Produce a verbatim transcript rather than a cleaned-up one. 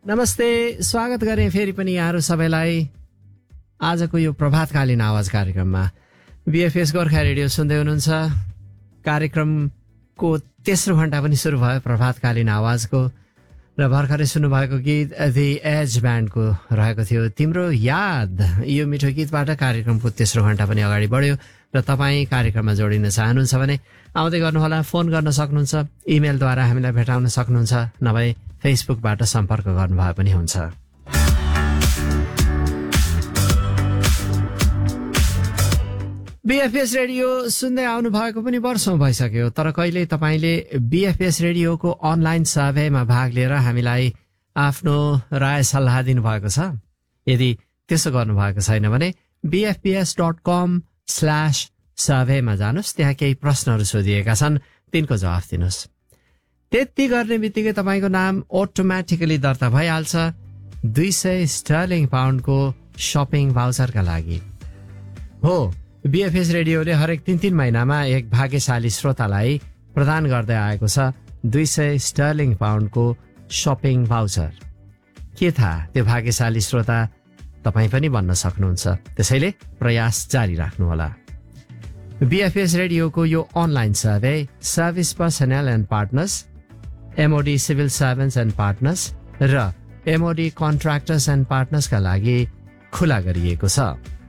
नमस्ते, स्वागत गरेँ फेरि पनि यहाँहरू सबैलाई आजको यो प्रभातकालीन आवाज कार्यक्रममा। बीएफएस गोर्खा रेडियो सुन्दै हुनुहुन्छ। कार्यक्रमको तेस्रो घण्टा पनि सुरु भयो प्रभातकालीन आवाजको र भर्खरै सुन्नुभएको गीत दि एज ब्यान्डको रहेको थियो तिम्रो याद। यो मिठो गीतबाट कार्यक्रमको तेस्रो घण्टा पनि अगाडि बढ्यो र तपाईँ कार्यक्रममा जोडिन चाहनुहुन्छ भने आउँदै गर्नुहोला। फोन गर्न सक्नुहुन्छ, इमेलद्वारा हामीलाई भेटाउन सक्नुहुन्छ, नभए फेसबुकबाट सम्पर्क गर्नुभए पनि हुन्छ। बीएफएस रेडियो सुन्दै आउनु भएको पनि वर्षौं भइसक्यो, तर कहिले तपाईँले बीएफएस रेडियोको अनलाइन सर्वेमा भाग लिएर हामीलाई आफ्नो राय सल्लाह दिनुभएको छ? यदि त्यसो गर्नुभएको छैन भने बीएफपीएस डट कम स्ल्यास सर्वेमा जानुहोस्। त्यहाँ केही प्रश्नहरू सोधिएका छन्, तिनको जवाफ दिनुहोस्। त्यति गर्ने बित्तिकै तपाईँको नाम अटोमेटिकली दर्ता भइहाल्छ दुई सय स्टर्लिङ पाउन्डको सपिङ भाउचरका लागि। हो, बीएफएस रेडियोले हरेक तीन तीन महिनामा एक भाग्यशाली श्रोतालाई प्रदान गर्दै आएको छ दुई सय स्टर्लिङ पाउन्डको सपिङ भाउचर। के थाहा, त्यो भाग्यशाली श्रोता तपाईँ पनि बन्न सक्नुहुन्छ। त्यसैले प्रयास जारी राख्नुहोला। बीएफएस रेडियोको यो online survey service personal and partners, MoD civil servants and partners र एमओडी कन्ट्र्याक्टर्स एन्ड पार्टनर्सका लागि खुला गरिएको छ।